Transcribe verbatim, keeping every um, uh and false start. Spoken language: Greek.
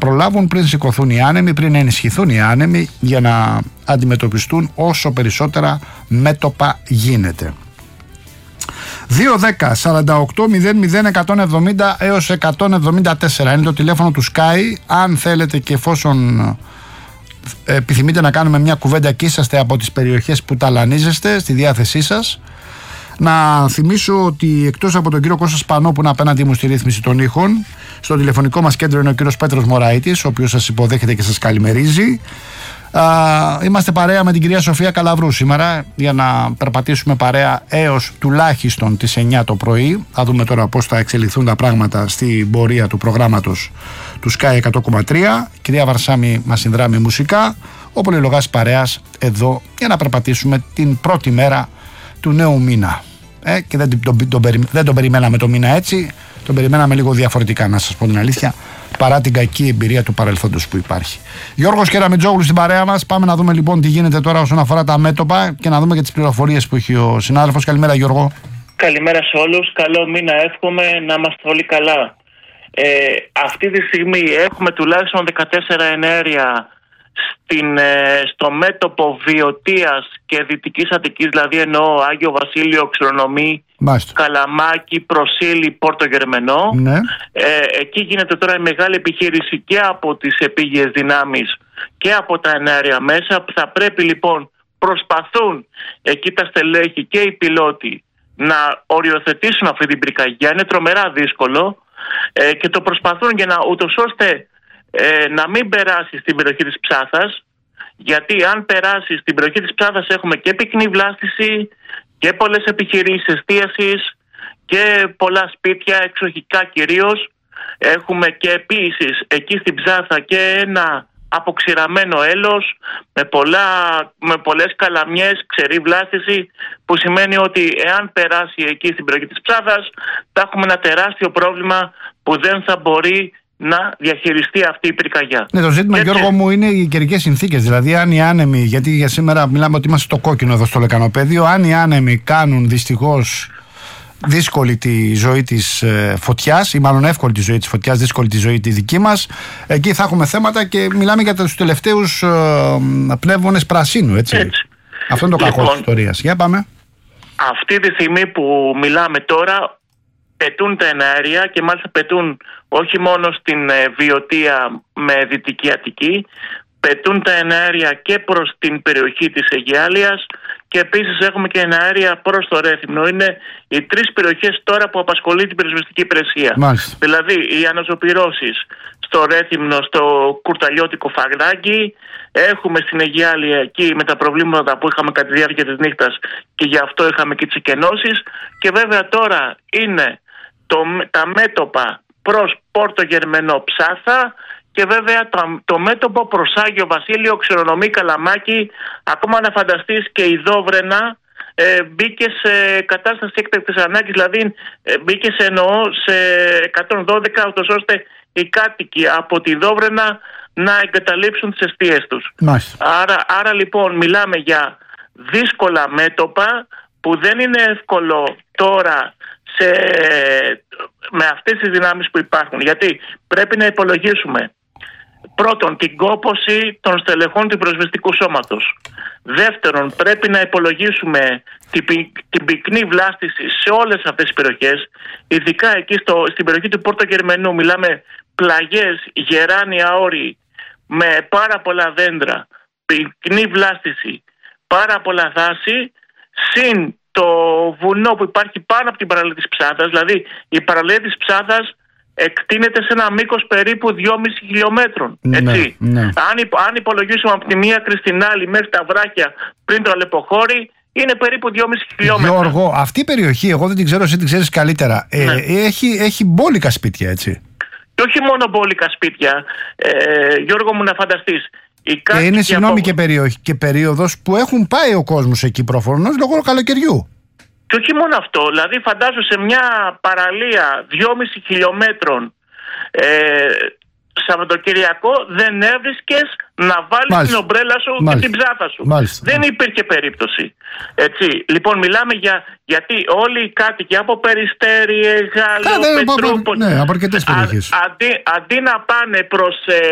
προλάβουν πριν σηκωθούν οι άνεμοι, πριν ενισχυθούν οι άνεμοι, για να αντιμετωπιστούν όσο περισσότερα μέτωπα γίνεται. δύο δέκα σαράντα οκτώ μηδέν μηδέν εκατόν εβδομήντα έως εκατόν εβδομήντα τέσσερα είναι το τηλέφωνο του Sky. Αν θέλετε και εφόσον επιθυμείτε να κάνουμε μια κουβέντα και είσαστε από τις περιοχές που ταλανίζεστε, στη διάθεσή σας. Να θυμίσω ότι εκτός από τον κύριο Κώστα Σπανό που είναι απέναντί μου στη ρύθμιση των ήχων, στο τηλεφωνικό μας κέντρο είναι ο κύριος Πέτρος Μωραΐτης, ο οποίος σας υποδέχεται και σας καλημερίζει. Α, είμαστε παρέα με την κυρία Σοφία Καλαβρού σήμερα για να περπατήσουμε παρέα έως τουλάχιστον τις εννιά το πρωί. Θα δούμε τώρα πώς θα εξελιχθούν τα πράγματα στην πορεία του προγράμματος του Sky εκατό κόμμα τρία. Η κυρία Βαρσάμι μας συνδράμει μουσικά. Ο πολυλογάς παρέας εδώ για να περπατήσουμε την πρώτη μέρα του νέου μήνα. Ε, και δεν τον, τον, τον, δεν τον περιμέναμε το μήνα έτσι, τον περιμέναμε λίγο διαφορετικά, να σας πω την αλήθεια, παρά την κακή εμπειρία του παρελθόντος που υπάρχει. Γιώργος Κεραμετζόγλου στην παρέα μας. Πάμε να δούμε λοιπόν τι γίνεται τώρα όσον αφορά τα μέτωπα και να δούμε και τις πληροφορίες που έχει ο συνάδελφος. Καλημέρα, Γιώργο. Καλημέρα σε όλους. Καλό μήνα εύχομαι, να είμαστε όλοι καλά. Ε, αυτή τη στιγμή έχουμε τουλάχιστον δεκατέσσερα εναέρια στην, ε, στο μέτωπο Βιωτίας και Δυτικής Αττικής, δηλαδή εννοώ Άγιο Βασίλειο, Ξηρονομí, Καλαμάκι, Προσήλη, Πόρτο Γερμενό. Ναι. Ε, εκεί γίνεται τώρα η μεγάλη επιχείρηση και από τις επίγειες δυνάμεις και από τα εναέρια μέσα, που θα πρέπει λοιπόν προσπαθούν εκεί τα στελέχη και οι πιλότοι να οριοθετήσουν αυτή την πυρκαγιά. Είναι τρομερά δύσκολο ε, και το προσπαθούν για να ούτως ώστε Ε, να μην περάσει στην περιοχή της Ψάθας, γιατί αν περάσει στην περιοχή της Ψάθας έχουμε και πυκνή βλάστηση και πολλές επιχειρήσεις εστίασης και πολλά σπίτια, εξοχικά κυρίως. Έχουμε και επίσης εκεί στην Ψάθα και ένα αποξηραμένο έλος με, πολλά, με πολλές καλαμιές, ξερή βλάστηση, που σημαίνει ότι εάν περάσει εκεί στην περιοχή της Ψάθας θα έχουμε ένα τεράστιο πρόβλημα που δεν θα μπορεί να διαχειριστεί αυτή η πυρκαγιά. Ναι, το ζήτημα, και Γιώργο μου, είναι οι καιρικές συνθήκες. Δηλαδή, αν οι άνεμοι, γιατί για σήμερα μιλάμε ότι είμαστε στο κόκκινο εδώ στο λεκανοπέδιο, αν οι άνεμοι κάνουν δυστυχώς δύσκολη τη ζωή της ε, φωτιάς, ή μάλλον εύκολη τη ζωή της φωτιάς, δύσκολη τη ζωή τη δική μας, εκεί θα έχουμε θέματα και μιλάμε για τους τελευταίους ε, πνεύμονες πρασίνου, έτσι. έτσι. Αυτό είναι το κακό λοιπόν, της ιστορίας. Για πάμε. Αυτή τη στιγμή που μιλάμε τώρα, πετούν τα εναέρια και μάλιστα πετούν όχι μόνο στην ε, Βιωτία με Δυτική Αττική, πετούν τα εναέρια και προς την περιοχή της Αιγιάλειας και επίσης έχουμε και εναέρια προς το Ρέθυμνο. Είναι οι τρεις περιοχές τώρα που απασχολεί την πυροσβεστική υπηρεσία. Μάλιστα. Δηλαδή οι αναζωπυρώσεις στο Ρέθυμνο, στο Κουρταλιώτικο Φαγδάκι, έχουμε στην Αιγιάλεια εκεί με τα προβλήματα που είχαμε κατά τη διάρκεια της νύχτας και γι' αυτό είχαμε και τις εκενώσεις, και βέβαια τώρα είναι το, τα μέτωπα προς Πόρτο Γερμενό, Ψάθα, και βέβαια το, το μέτωπο προς Άγιο Βασίλειο, Ξηρονομí, Καλαμάκι. Ακόμα να φανταστείς και η Δόβρενα ε, μπήκε σε κατάσταση έκτακτης ανάγκης, δηλαδή ε, μπήκε σε εννοώ σε εκατόν δώδεκα, ούτως ώστε οι κάτοικοι από τη Δόβρενα να εγκαταλείψουν τις εστίες τους. Άρα, άρα λοιπόν μιλάμε για δύσκολα μέτωπα που δεν είναι εύκολο τώρα σε, με αυτές τις δυνάμεις που υπάρχουν, γιατί πρέπει να υπολογίσουμε πρώτον την κόπωση των στελεχών του πυροσβεστικού σώματος. Δεύτερον, πρέπει να υπολογίσουμε την, την πυκνή βλάστηση σε όλες αυτές τις περιοχές, ειδικά εκεί στο, στην περιοχή του Πόρτο Γερμενού μιλάμε πλαγιές, γεράνια όρη με πάρα πολλά δέντρα, πυκνή βλάστηση, πάρα πολλά δάση, συν το βουνό που υπάρχει πάνω από την παραλία της Ψάθας. Δηλαδή η παραλία της Ψάθας εκτείνεται σε ένα μήκος περίπου δυόμισι χιλιόμετρων. Έτσι. Ναι, ναι. Αν, αν υπολογίσουμε από τη μία άκρη στην άλλη μέχρι τα βράχια πριν το Αλεποχώρι, είναι περίπου δυόμισι χιλιόμετρα. Γιώργο, αυτή η περιοχή, εγώ δεν την ξέρω, εσύ την ξέρεις καλύτερα, ε, ναι. έχει, έχει μπόλικα σπίτια, έτσι. Και όχι μόνο μπόλικα σπίτια, ε, Γιώργο μου, να φανταστείς. Και είναι συγγνώμη από... και, περιοχή, και περίοδος που έχουν πάει ο κόσμος εκεί προφανώς λόγω καλοκαιριού. Και όχι μόνο αυτό, δηλαδή φαντάζομαι σε μια παραλία δυόμισι χιλιόμετρων ε, Σαββατοκυριακό δεν έβρισκες να βάλεις Μάλιστα. την ομπρέλα σου Μάλιστα. και την ψάθα σου. Μάλιστα. Δεν υπήρχε περίπτωση. Έτσι. Λοιπόν, μιλάμε για, γιατί όλοι οι κάτοικοι από Περιστέρι, Γάλλο, Πετρούπολη, ναι, από αρκετές περιοχές. Αντί, αντί να πάνε προς... Ε,